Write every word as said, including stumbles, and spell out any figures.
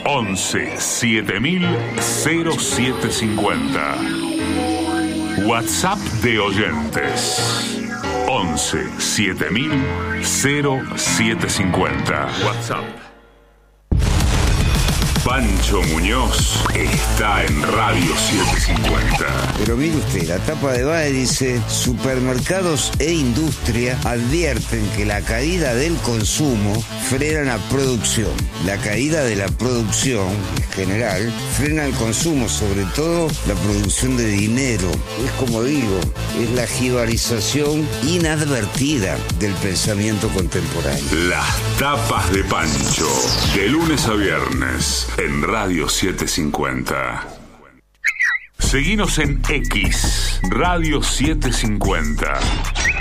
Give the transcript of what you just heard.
once siete mil cero siete cincuenta. WhatsApp de oyentes once siete mil cero siete cincuenta. WhatsApp. Pancho Muñoz está en Radio setecientos cincuenta. Pero mire usted, la tapa de B A E dice: supermercados e industria advierten que la caída del consumo frena la producción. La caída de la producción, en general, frena el consumo, sobre todo la producción de dinero. Es como digo, es la jibarización inadvertida del pensamiento contemporáneo. Las tapas de Pancho, de lunes a viernes, en Radio setecientos cincuenta. Seguinos en X, Radio setecientos cincuenta.